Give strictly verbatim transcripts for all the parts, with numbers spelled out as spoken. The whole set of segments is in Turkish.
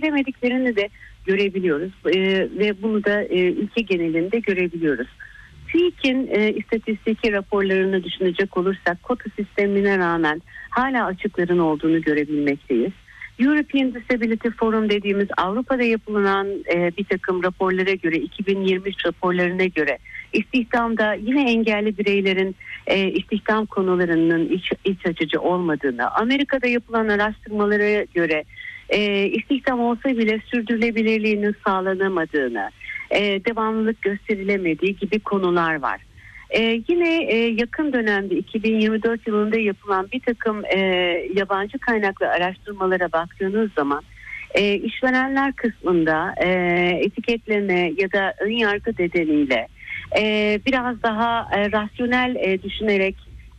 giremediklerini de görebiliyoruz e, ve bunu da e, ülke genelinde görebiliyoruz. TÜİK'in e, istatistiki raporlarını düşünecek olursak kota sistemine rağmen hala açıkların olduğunu görebilmekteyiz. European Disability Forum dediğimiz Avrupa'da yapılan e, bir takım raporlara göre, iki bin yirmi üç raporlarına göre istihdamda yine engelli bireylerin e, istihdam konularının iç, iç açıcı olmadığını, Amerika'da yapılan araştırmalara göre e, istihdam olsa bile sürdürülebilirliğinin sağlanamadığını, e, devamlılık gösterilemediği gibi konular var. Ee, yine e, yakın dönemde iki bin yirmi dört yılında yapılan bir takım e, yabancı kaynaklı araştırmalara baktığınız zaman e, işverenler kısmında e, etiketleme ya da ön yargı nedeniyle e, biraz daha e, rasyonel e, düşünerek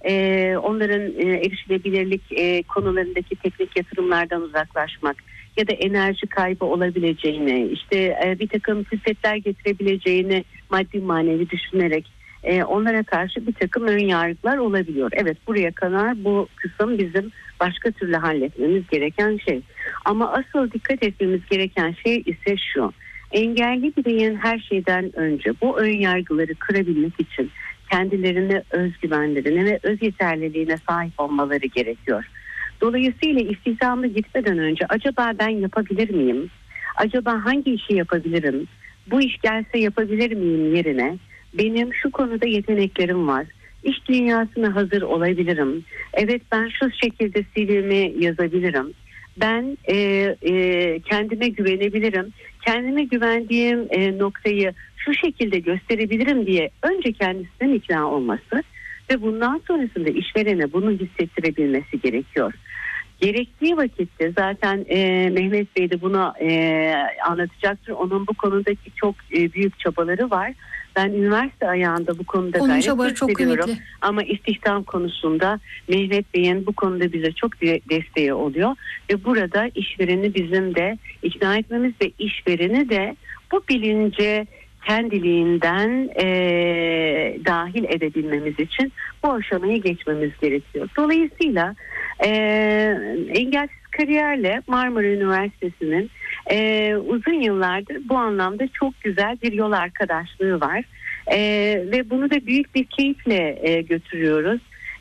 e, onların e, erişilebilirlik e, konularındaki teknik yatırımlardan uzaklaşmak ya da enerji kaybı olabileceğini, işte e, bir takım külfetler getirebileceğini maddi manevi düşünerek Ee, onlara karşı bir takım ön yargılar olabiliyor. Evet, buraya kadar bu kısım bizim başka türlü halletmemiz gereken şey. Ama asıl dikkat etmemiz gereken şey ise şu: engelli bireyin her şeyden önce bu ön yargıları kırabilmek için kendilerine, özgüvenlerine ve öz yeterliliğine sahip olmaları gerekiyor. Dolayısıyla istihdamı gitmeden önce acaba ben yapabilir miyim? Acaba hangi işi yapabilirim? Bu iş gelse yapabilir miyim yerine benim şu konuda yeteneklerim var, İş dünyasına hazır olabilirim. Evet, ben şu şekilde C V'mi yazabilirim. Ben e, e, kendime güvenebilirim. Kendime güvendiğim e, noktayı şu şekilde gösterebilirim diye önce kendisinden ikna olması ve bundan sonrasında işverene bunu hissettirebilmesi gerekiyor. Gerektiği vakitte zaten e, Mehmet Bey de bunu e, anlatacaktır. Onun bu konudaki çok e, büyük çabaları var. Ben üniversite ayağında bu konuda Onun gayret çabaları çok gösteriyorum. kıymetli. Ama istihdam konusunda Mehmet Bey'in bu konuda bize çok de- desteği oluyor. Ve burada işvereni bizim de ikna etmemiz ve işvereni de bu bilince kendiliğinden e, dahil edebilmemiz için bu aşamayı geçmemiz gerekiyor. Dolayısıyla e, engelsiz kariyerle Marmara Üniversitesi'nin e, uzun yıllardır bu anlamda çok güzel bir yol arkadaşlığı var. E, ve bunu da büyük bir keyifle e, götürüyoruz.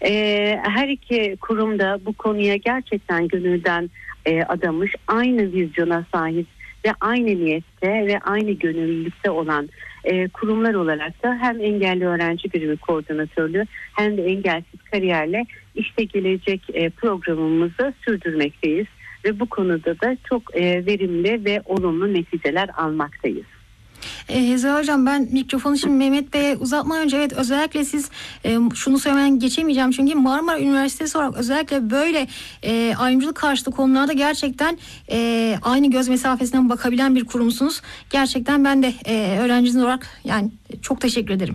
E, her iki kurum da bu konuya gerçekten gönülden e, adamış, aynı vizyona sahip ve aynı niyette ve aynı gönüllülükte olan e, kurumlar olarak da hem engelli öğrenci birimi koordinatörlüğü hem de engelsiz kariyerle işte gelecek e, programımızı sürdürmekteyiz ve bu konuda da çok e, verimli ve olumlu neticeler almaktayız. E, Hezar Hocam, ben mikrofonu şimdi Mehmet Bey'e uzatmadan önce evet özellikle siz e, şunu söylemeden geçemeyeceğim. Çünkü Marmara Üniversitesi olarak özellikle böyle e, ayrımcılık karşıtı konularda gerçekten e, aynı göz mesafesinden bakabilen bir kurumsunuz. Gerçekten ben de e, öğrenciniz olarak yani çok teşekkür ederim.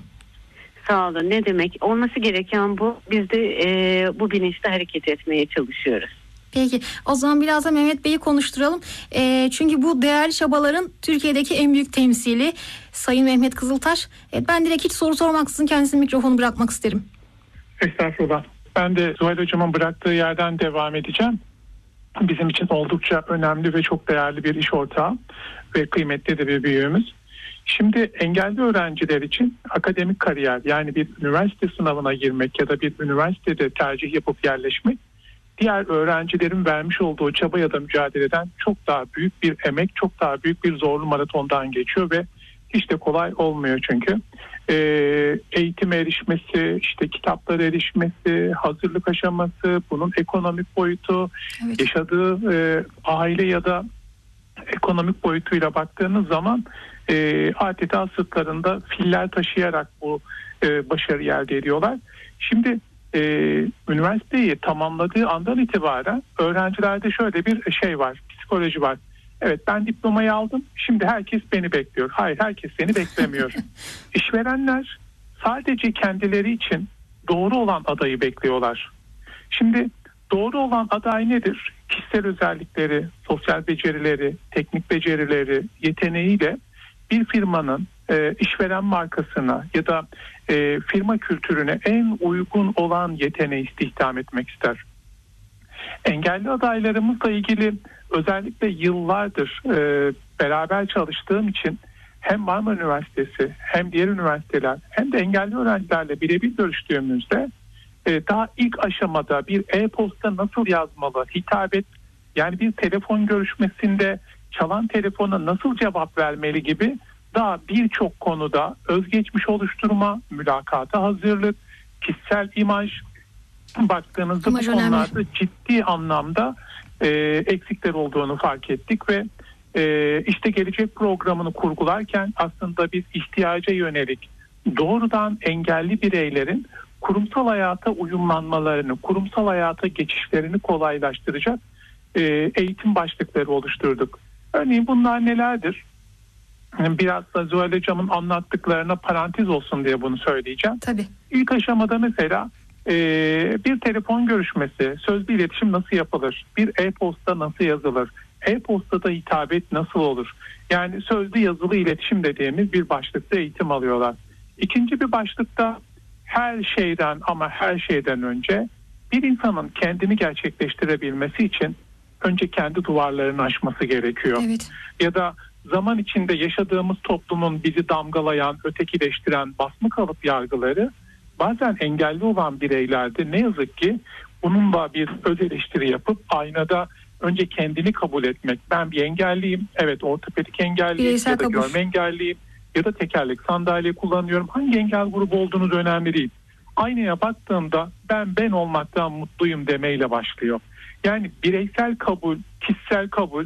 Sağ olun, ne demek, olması gereken bu. Biz de e, bu bilinçle hareket etmeye çalışıyoruz. Peki, o zaman biraz da Mehmet Bey'i konuşturalım. E, çünkü bu değerli çabaların Türkiye'deki en büyük temsili Sayın Mehmet Kızıltaş. E, ben direkt hiç soru sormaksızın kendisine mikrofonu bırakmak isterim. Estağfurullah. Ben de Zuhal Hocam'ın bıraktığı yerden devam edeceğim. Bizim için oldukça önemli ve çok değerli bir iş ortağı ve kıymetli de bir büyüğümüz. Şimdi engelli öğrenciler için akademik kariyer, yani bir üniversite sınavına girmek ya da bir üniversitede tercih yapıp yerleşmek, diğer öğrencilerin vermiş olduğu çaba ya da mücadeleden çok daha büyük bir emek, çok daha büyük bir zorlu maratondan geçiyor ve hiç de kolay olmuyor çünkü. Ee, eğitim erişmesi, işte kitaplara erişmesi, hazırlık aşaması, bunun ekonomik boyutu, evet. yaşadığı e, aile ya da ekonomik boyutuyla baktığınız zaman e, adeta sırtlarında filler taşıyarak bu e, başarıyı elde ediyorlar. Şimdi e, üniversiteyi tamamladığı andan itibaren öğrencilerde şöyle bir şey var, psikoloji var. Evet, ben diplomayı aldım, şimdi herkes beni bekliyor. Hayır, herkes seni beklemiyor. İşverenler sadece kendileri için doğru olan adayı bekliyorlar. Şimdi doğru olan aday nedir? Kişisel özellikleri, sosyal becerileri, teknik becerileri, yeteneğiyle bir firmanın e, işveren markasına ya da e, firma kültürüne en uygun olan yeteneği istihdam etmek ister. Engelli adaylarımızla ilgili özellikle yıllardır e, beraber çalıştığım için hem Marmara Üniversitesi hem diğer üniversiteler hem de engelli öğrencilerle birebir görüştüğümüzde e, daha ilk aşamada bir e-posta nasıl yazmalı, hitabet, yani bir telefon görüşmesinde çalan telefona nasıl cevap vermeli gibi daha birçok konuda özgeçmiş oluşturma, mülakata hazırlık, kişisel imaj, baktığınızda İmaj bu önemli. konularda ciddi anlamda e, eksikler olduğunu fark ettik ve e, işte gelecek programını kurgularken aslında biz ihtiyaca yönelik doğrudan engelli bireylerin kurumsal hayata uyumlanmalarını, kurumsal hayata geçişlerini kolaylaştıracak e, eğitim başlıkları oluşturduk. Örneğin bunlar nelerdir? Biraz da Zuhal Hocam'ın anlattıklarına parantez olsun diye bunu söyleyeceğim. Tabii. İlk aşamada mesela e, bir telefon görüşmesi, sözlü iletişim nasıl yapılır? Bir e-posta nasıl yazılır? E-postada hitabet nasıl olur? Yani sözlü yazılı iletişim dediğimiz bir başlıkta eğitim alıyorlar. İkinci bir başlıkta her şeyden ama her şeyden önce bir insanın kendini gerçekleştirebilmesi için önce kendi duvarlarını aşması gerekiyor. Evet. Ya da zaman içinde yaşadığımız toplumun bizi damgalayan, ötekileştiren basma kalıp yargıları bazen engelli olan bireylerde ne yazık ki bununla bir öz eleştiri yapıp aynada önce kendini kabul etmek. Ben bir engelliyim, evet ortopedik engelliyim Bireysel ya da kabul. görme engelliyim ya da tekerlek sandalye kullanıyorum. Hangi engel grubu olduğunuz önemli değil. Aynaya baktığımda ben ben olmaktan mutluyum demeyle başlıyor. Yani bireysel kabul, kişisel kabul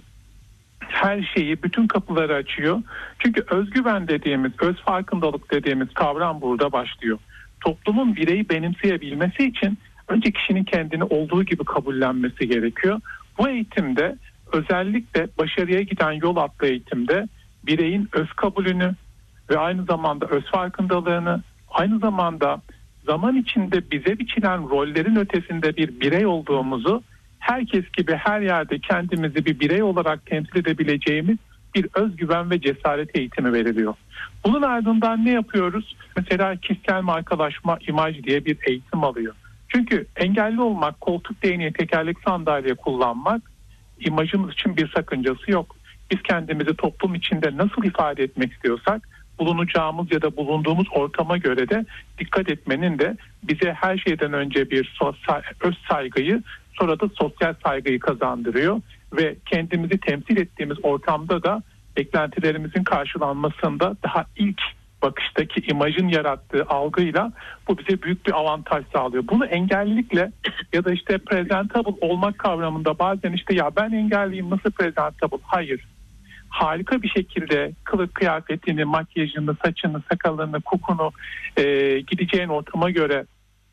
her şeyi, bütün kapıları açıyor. Çünkü özgüven dediğimiz, öz farkındalık dediğimiz kavram burada başlıyor. Toplumun bireyi benimseyebilmesi için önce kişinin kendini olduğu gibi kabullenmesi gerekiyor. Bu eğitimde özellikle başarıya giden yol adlı eğitimde bireyin öz kabulünü ve aynı zamanda öz farkındalığını, aynı zamanda zaman içinde bize biçilen rollerin ötesinde bir birey olduğumuzu, herkes gibi her yerde kendimizi bir birey olarak temsil edebileceğimiz bir özgüven ve cesaret eğitimi veriliyor. Bunun ardından ne yapıyoruz? Mesela kişisel markalaşma, imaj diye bir eğitim alıyor. Çünkü engelli olmak, koltuk değneği, tekerlek sandalye kullanmak imajımız için bir sakıncası yok. Biz kendimizi toplum içinde nasıl ifade etmek istiyorsak bulunacağımız ya da bulunduğumuz ortama göre de dikkat etmenin de bize her şeyden önce bir sosyal, öz saygıyı, sonra da sosyal saygıyı kazandırıyor ve kendimizi temsil ettiğimiz ortamda da beklentilerimizin karşılanmasında daha ilk bakıştaki imajın yarattığı algıyla bu bize büyük bir avantaj sağlıyor. Bunu engellilikle ya da işte presentable olmak kavramında bazen işte ya ben engelliyim nasıl presentable? Hayır. Harika bir şekilde kılık kıyafetini, makyajını, saçını, sakalını, kokunu e, gideceğin ortama göre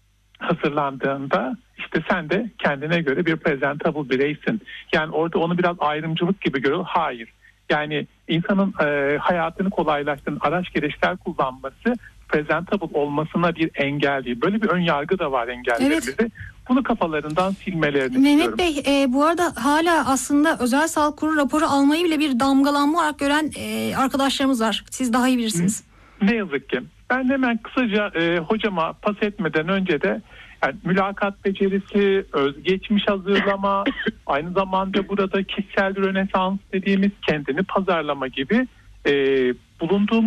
hazırlandığında işte sen de kendine göre bir presentable bireysin. Yani orada onu biraz ayrımcılık gibi görüyor. Hayır. Yani insanın e, hayatını kolaylaştıran araç gereçler kullanması presentable olmasına bir engel değil. Böyle bir ön yargı da var engellerimizde. Evet. Bunu kafalarından silmelerini Mehmet istiyorum. Bey e, bu arada hala aslında özel sağlık kurulu raporu almayı bile bir damgalanma olarak gören e, arkadaşlarımız var. Siz daha iyi bilirsiniz. Ne yazık ki. Ben hemen kısaca e, hocama pas etmeden önce de yani mülakat becerisi, özgeçmiş hazırlama, aynı zamanda burada kişisel rönesans dediğimiz kendini pazarlama gibi e, bulunduğumuz